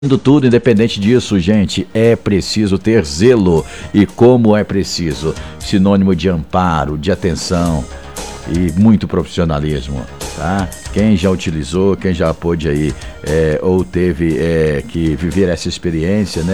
Tudo, independente disso, gente, é preciso ter zelo. E como é preciso? Sinônimo de amparo, de atenção e muito profissionalismo, tá? Quem já utilizou, quem já pôde aí, ou teve que viver essa experiência, né?